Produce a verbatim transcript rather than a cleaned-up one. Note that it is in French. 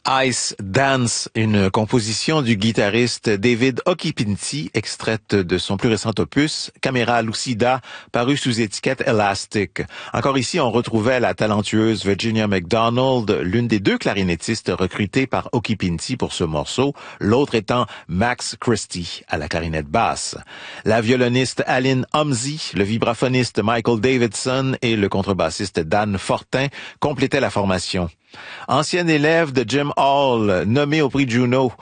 Ice Dance, une composition du guitariste David Occhipinti, extraite de son plus récent opus, Camera Lucida, paru sous étiquette Elastic. Encore ici, on retrouvait la talentueuse Virginia McDonald, l'une des deux clarinettistes recrutées par Occhipinti pour ce morceau, l'autre étant Max Christie à la clarinette basse. La violoniste Aline Homsey, le vibraphoniste Michael Davidson et le contrebassiste Dan Fortin complétaient la formation. Ancien élève de Jim Hall, nommé au prix Juno,